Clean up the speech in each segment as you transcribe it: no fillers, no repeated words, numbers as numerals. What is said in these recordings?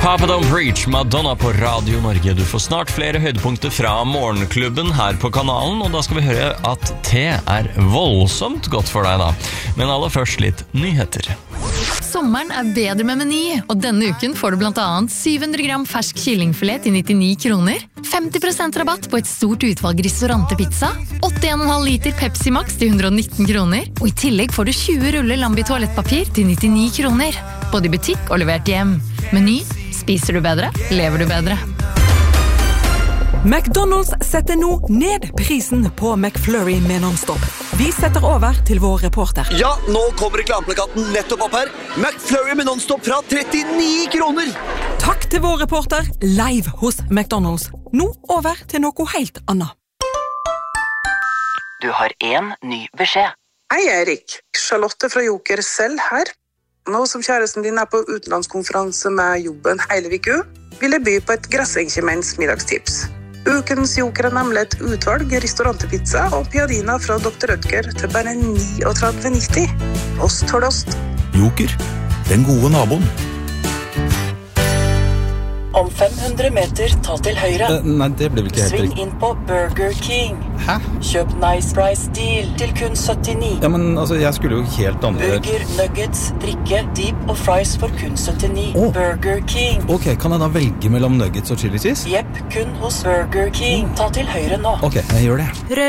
Papa Don't Preach, Madonna på Radio Norge. Du får snart flere høydepunkter fra Morgenklubben her på kanalen, og da skal vi høre at te voldsomt godt for deg da. Men aller først litt nyheter. Sommeren bedre med Meny, og denne uken får du blant annet 700 gram fersk kyllingfilet til 99 kroner, 50% rabatt på et stort utvalg ristorantepizza, 81,5 liter Pepsi Max til 119 kroner, og i tillegg får du 20 ruller Lambi toalettpapir til 99 kroner, både i butikk og levert hjem. Meny, spiser du bedre, lever du bedre. McDonald's setter nå ned prisen på McFlurry med non-stop. Vi setter over til vår reporter. Ja, nå kommer reklameplakaten nettopp opp her. McFlurry med non-stop fra 39 kroner. Takk til vår reporter, live hos McDonald's. Nå over til noe helt annet. Du har en ny beskjed. Hei Erik, Charlotte fra Joker selv her. Nå som kjæresten din på utenlandskonferanse med jobben hele uka, vil jeg by på et grassenkjemens middagstips. Ukens Joker nemlig et utvalg restaurantepizza og piadina fra Dr. Rødger til bare 39,90. Ost for ost. Joker, den gode naboen. Om 500 meter, ta til høyre. Nei, det ble vel ikke helt Sving riktig. inn på Burger King. Hæ? Kjøp Nice Price Deal til kun 79. Ja, men altså, jeg skulle jo helt andre... Burger, nuggets, drikke, deep og fries for kun 79. Burger King. Ok, kan jeg da velge mellom nuggets og chili cheese? Jepp, kun hos Burger King. Ta til høyre nå. Ok, jeg gjør det.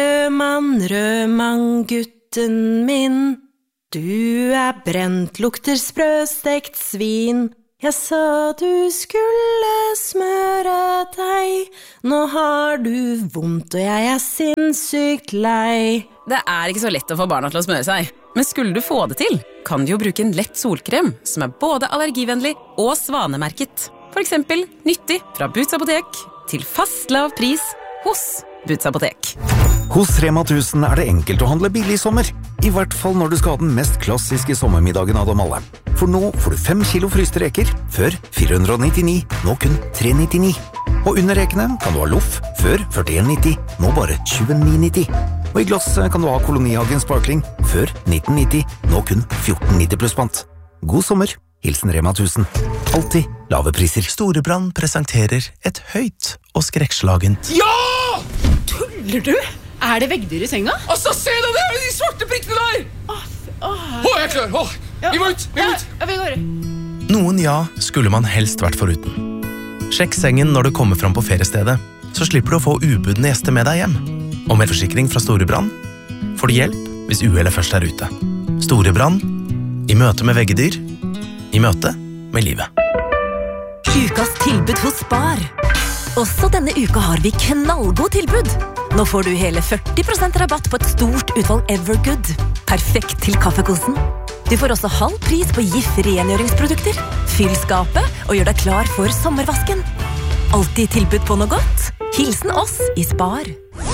Rødmann, gutten min. Du brent, lukter sprøstekt svin. Jeg sa du skulle smøre deg. Nå har du vondt, og jeg sinnssykt lei. Det ikke så lett å få barna til å smøre seg. Men skulle du få det til, kan du jo bruke en lett solkrem som både allergivennlig og svanemerket. For eksempel nyttig fra Boots Apotek til fast lav pris hos Boots Apotek. Hos Rema 1000 det enkelt å handle billig i sommer. I hvert fall når du skal ha den mest klassiske sommermiddagen av dem alle. For nå får du 5 kilo fryste reker, før 499, nå kun 399. Og under rekene kan du ha loff, før 41,90, nå bare 29,90. Og i glass kan du ha Kolonihagen Sparkling, før 1990, nå kun 14,90 pluss pant. God sommer, hilsen Rema 1000. Alltid lave priser. Storebrand presenterer et høyt og skrekkslagent. Ja! Tuller du? Det veggdyr i senga? Altså, se deg der, de svarte prikkene der! Jeg er klar, vi må ut, Ja, vi går. Noen skulle man helst vært foruten. Sjekk sengen når du kommer fram på feriestedet, så slipper du å få ubudne gjester med deg hjem. Og med forsikring fra Storebrand får du hjelp hvis uhellet først ute. Storebrand, i møte med veggedyr, i møte med livet. Ukas tilbud hos Spar. Også denne uka har vi knallgod tilbud. Nå får du hele 40% rabatt på et stort utvalg Evergood. Perfekt til kaffekosen. Du får også halv pris på GIF rengjøringsprodukter. Fyll skapet og gjør deg klar for sommervasken. Alltid tilbud på noe godt. Hilsen oss i Spar.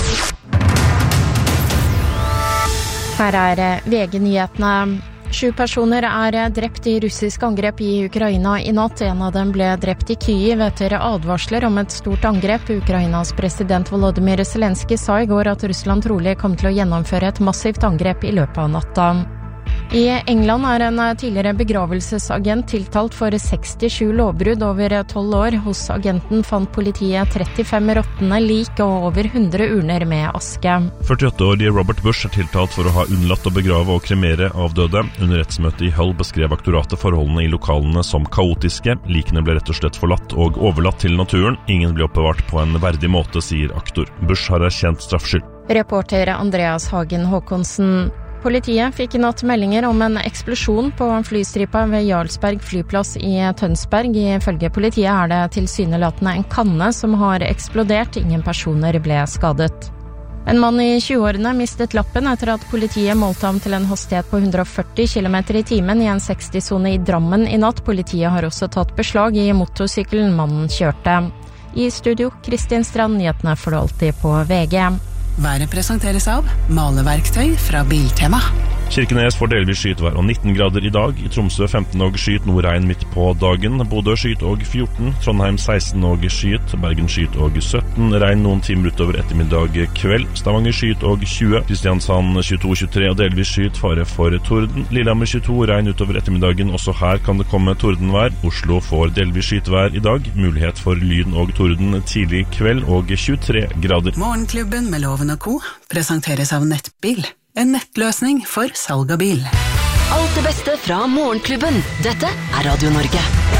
Her VG-nyhetene. 7 personer drept i russisk angrep i Ukraina i natt. En av dem ble drept i Kyiv etter advarsler om et stort angrep. Ukrainas president Volodymyr Zelensky sa i går at Russland trolig kom til å gjennomføre et massivt angrep i løpet av natta. I England en tidligere begravelsesagent tiltalt for 67 lovbrudd over 12 år. Hos agenten fant politiet 35 råtne lik og over 100 urner med aske. 48-årige Robert Bush tiltalt for å ha unnlatt å begrave og kremere avdøde. Under rettsmøtet i Hull beskrev aktoratet forholdene i lokalene som kaotiske. Likene ble rett og slett forlatt og overlatt til naturen. Ingen ble oppbevart på en verdig måte, sier aktor. Bush har erkjent straffskyld. Reporter Andreas Hagen Håkonsen. Politiet fikk i natt meldinger om en eksplosjon på flystripa ved Jarlsberg flyplass i Tønsberg. Ifølge politiet det tilsynelatende en kanne som har eksplodert. Ingen personer ble skadet. En mann i 20-årene mistet lappen etter at politiet målte ham til en hastighet på 140 km i timen i en 60-zone i Drammen i natt. Politiet har også tatt beslag i motorsykkelen mannen kjørte. I studio, Kristin Strand, nyhetene får du alltid på VG. Været presenteres av maleverktøy fra Biltema. Kirkenes får delvis skyet vær og 19 grader i dag. I Tromsø 15 og skyet, nordregn midt på dagen. Bodø skyet og 14, Trondheim 16 og skyet, Bergen skyet og 17, regn noen timer utover ettermiddag kveld. Stavanger skyet og 20, Kristiansand 22-23 og delvis skyet, fare for torden. Lillehammer 22, regn utover ettermiddagen, også her kan det komme tordenvær. Oslo får delvis skytvær i dag, mulighet for lyn og torden tidlig kveld og 23 grader. Morgenklubben med Loven og Co. presenteres av Nettbil, en nettløsning for salg av bil. Alt det beste fra Morgenklubben. Dette er Radio Norge.